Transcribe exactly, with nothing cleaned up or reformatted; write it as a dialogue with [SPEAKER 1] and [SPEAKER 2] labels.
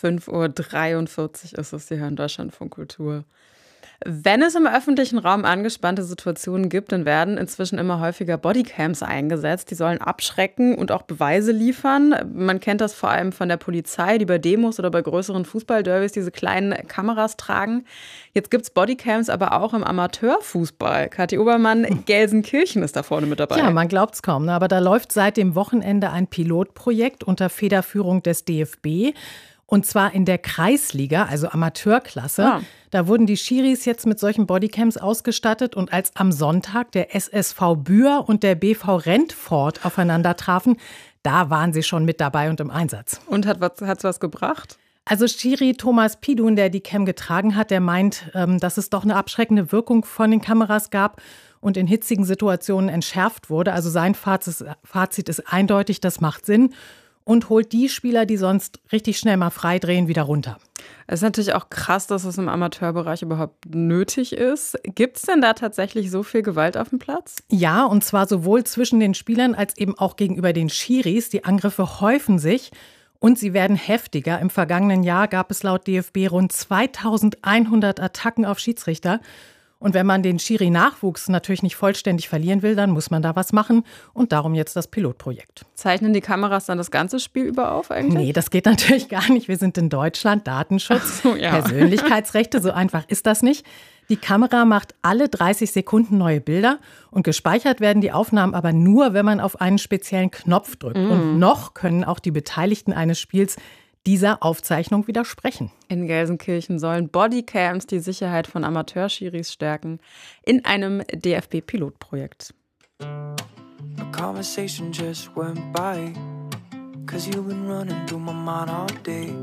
[SPEAKER 1] fünf Uhr dreiundvierzig ist es, Sie hören Deutschlandfunk Kultur. Wenn es im öffentlichen Raum angespannte Situationen gibt, dann werden inzwischen immer häufiger Bodycams eingesetzt. Die sollen abschrecken und auch Beweise liefern. Man kennt das vor allem von der Polizei, die bei Demos oder bei größeren Fußballderbys diese kleinen Kameras tragen. Jetzt gibt es Bodycams aber auch im Amateurfußball. Kathi Obermann, Gelsenkirchen ist da vorne mit dabei.
[SPEAKER 2] Ja, man glaubt es kaum, ne? Aber da läuft seit dem Wochenende ein Pilotprojekt unter Federführung des D F B. Und zwar in der Kreisliga, also Amateurklasse.
[SPEAKER 1] Ah.
[SPEAKER 2] Da wurden die Schiris jetzt mit solchen Bodycams ausgestattet. Und als am Sonntag der S S V Bühr und der B V Rentfort aufeinander trafen, da waren sie schon mit dabei und im Einsatz.
[SPEAKER 1] Und hat was, hat's was gebracht?
[SPEAKER 2] Also Schiri Thomas Pidun, der die Cam getragen hat, der meint, ähm, dass es doch eine abschreckende Wirkung von den Kameras gab und in hitzigen Situationen entschärft wurde. Also sein Fazit, Fazit ist eindeutig, das macht Sinn. Und holt die Spieler, die sonst richtig schnell mal freidrehen, wieder runter.
[SPEAKER 1] Es ist natürlich auch krass, dass es im Amateurbereich überhaupt nötig ist. Gibt es denn da tatsächlich so viel Gewalt auf dem Platz?
[SPEAKER 2] Ja, und zwar sowohl zwischen den Spielern als eben auch gegenüber den Schiris. Die Angriffe häufen sich und sie werden heftiger. Im vergangenen Jahr gab es laut D F B rund zweitausendeinhundert Attacken auf Schiedsrichter. Und wenn man den Schiri-Nachwuchs natürlich nicht vollständig verlieren will, dann muss man da was machen. Und darum jetzt das Pilotprojekt.
[SPEAKER 1] Zeichnen die Kameras dann das ganze Spiel über auf eigentlich?
[SPEAKER 2] Nee, das geht natürlich gar nicht. Wir sind in Deutschland, Datenschutz,
[SPEAKER 1] so, ja.
[SPEAKER 2] Persönlichkeitsrechte, so einfach ist das nicht. Die Kamera macht alle dreißig Sekunden neue Bilder und gespeichert werden die Aufnahmen aber nur, wenn man auf einen speziellen Knopf drückt. Mm. Und noch können auch die Beteiligten eines Spiels dieser Aufzeichnung widersprechen.
[SPEAKER 1] In Gelsenkirchen sollen Bodycams die Sicherheit von Amateurschiris stärken in einem D F B-Pilotprojekt.
[SPEAKER 3] A conversation just went by, 'cause you've been running through my mind all day.